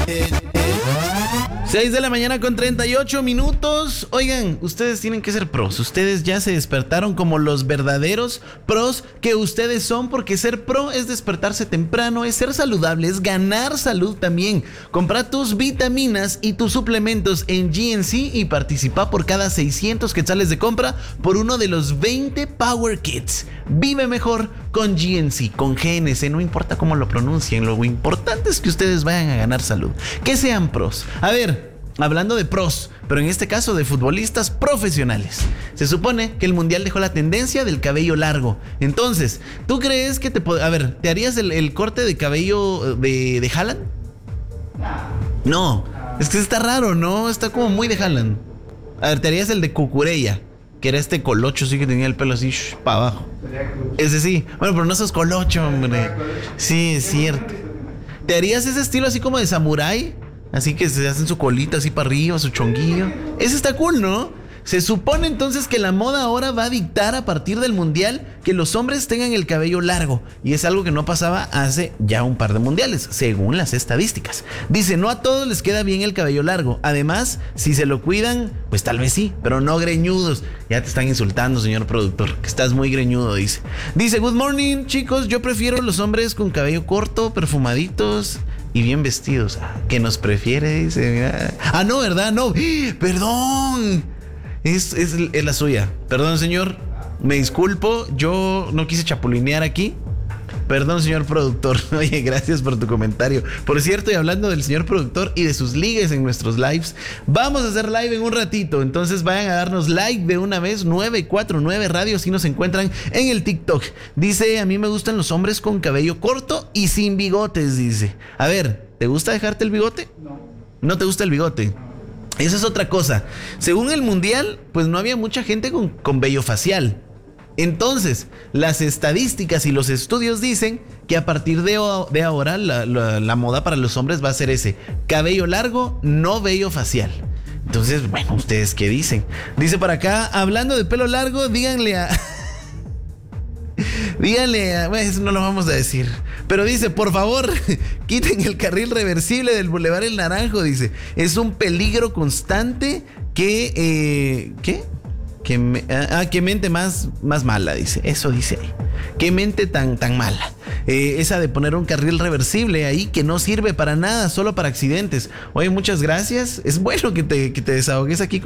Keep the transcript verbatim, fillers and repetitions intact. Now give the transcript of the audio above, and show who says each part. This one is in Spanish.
Speaker 1: seis de la mañana con treinta y ocho minutos. Oigan, ustedes tienen que ser pros. Ustedes ya se despertaron como los verdaderos pros que ustedes son, porque ser pro es despertarse temprano, es ser saludable, es ganar salud también. Compra tus vitaminas y tus suplementos en G N C y participa por cada seiscientos quetzales de compra por uno de los veinte Power Kits. Vive mejor con G N C, con G N C, no importa cómo lo pronuncien, lo importante es que ustedes vayan a ganar salud, que sean pros. A ver, hablando de pros, pero en este caso de futbolistas profesionales, se supone que el mundial dejó la tendencia del cabello largo. Entonces, ¿tú crees que te pod- a ver, ¿te harías el, el corte de cabello de, de Haaland? No, es que está raro, ¿no? Está como muy de Haaland. A ver, ¿te harías el de Cucurella? Que era este colocho, sí, que tenía el pelo así para abajo. Ese sí. Bueno, pero no sos colocho, hombre. Sí, es cierto. ¿Te harías ese estilo así como de samurái? Así que se hacen su colita así para arriba, su chonguillo. Ese está cool, ¿no? Se supone entonces que la moda ahora va a dictar a partir del mundial que los hombres tengan el cabello largo. Y es algo que no pasaba hace ya un par de mundiales, según las estadísticas. Dice, no a todos les queda bien el cabello largo. Además, si se lo cuidan, pues tal vez sí, pero no greñudos. Ya te están insultando, señor productor, que estás muy greñudo, dice. Dice, good morning, chicos, yo prefiero los hombres con cabello corto, perfumaditos y bien vestidos. ¿Qué nos prefiere? Dice, mira. Ah, no, ¿verdad? No, perdón. Es, es, es la suya. Perdón, señor. Me disculpo. Yo no quise chapulinear aquí. Perdón, señor productor. Oye, gracias por tu comentario. Por cierto, y hablando del señor productor y de sus ligues en nuestros lives, vamos a hacer live en un ratito. Entonces vayan a darnos like de una vez. nueve cuatro nueve Radio, si nos encuentran en el TikTok. Dice, a mí me gustan los hombres con cabello corto y sin bigotes, dice. A ver, ¿te gusta dejarte el bigote? No. ¿No te gusta el bigote? Esa es otra cosa. Según el mundial, pues no había mucha gente con, con vello facial. Entonces, las estadísticas y los estudios dicen que a partir de, de ahora la, la, la moda para los hombres va a ser ese: cabello largo, no vello facial. Entonces, bueno, ¿ustedes qué dicen? Dice por acá, hablando de pelo largo, díganle a... díganle a... Bueno, eso no lo vamos a decir. Pero dice, por favor, quiten el carril reversible del Boulevard El Naranjo, dice. Es un peligro constante que... Eh, ¿Qué? Que, me, ah, que mente más, más mala, dice. Eso dice ahí. Qué mente tan, tan mala. Eh, esa de poner un carril reversible ahí que no sirve para nada, solo para accidentes. Oye, muchas gracias. Es bueno que te, que te desahogues aquí.